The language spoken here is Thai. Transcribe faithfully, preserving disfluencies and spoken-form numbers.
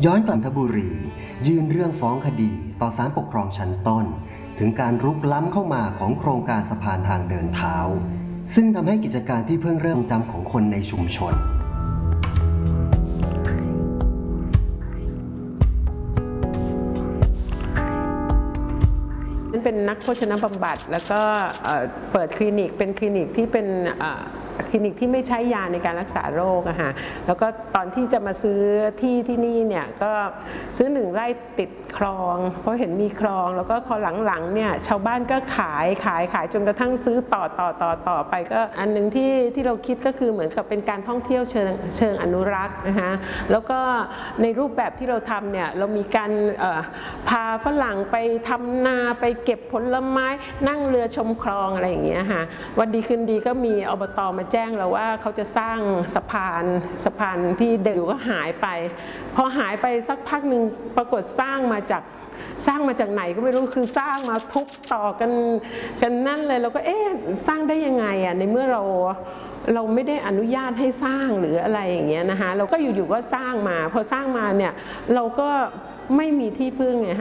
ย้อนกลับนนทบุรียื่นเรื่องฟ้องคดีต่อศาลปกครองชั้นต้นถึงการรุกล้ำเข้ามาของโครงการสะพานทางเดินเท้าซึ่งทำให้กิจการที่เพิ่งเริ่มจำของคนในชุมชนเป็นนักโภชนบำบัดแล้วก็เปิดคลินิกเป็นคลินิกที่เป็นคลินิกที่ไม่ใช้ยาในการรักษาโรคอะค่ะแล้วก็ตอนที่จะมาซื้อที่ที่นี่เนี่ยก็ซื้อหนึ่งไร่ติดคลองเพราะเห็นมีคลองแล้วก็พอหลังๆเนี่ยชาวบ้านก็ขายขายขายจนกระทั่งซื้อต่อต่อต่อต่อไปก็อันนึงที่ที่เราคิดก็คือเหมือนกับเป็นการท่องเที่ยวเชิงเชิงอนุรักษ์นะคะแล้วก็ในรูปแบบที่เราทำเนี่ยเรามีการพาฝรั่งไปทำนาไปเก็บผลไม้นั่งเรือชมคลองอะไรอย่างเงี้ยค่ะวันดีคืนดีก็มีอบต.มาแจ้งเราว่าเขาจะสร้างสะพานสะพานที่เดิมก็หายไปพอหายไปสักพักหนึ่งปรากฏสร้างมาจากสร้างมาจากไหนก็ไม่รู้คือสร้างมาทุบต่อกันกันนั่นเลยเราก็เอ๊ะสร้างได้ยังไงอ่ะในเมื่อเราเราไม่ได้อนุญาตให้สร้างหรืออะไรอย่างเงี้ยนะคะเราก็อยู่ๆก็สร้างมาพอสร้างมาเนี่ยเราก็ไม่มีที่พึ่งไง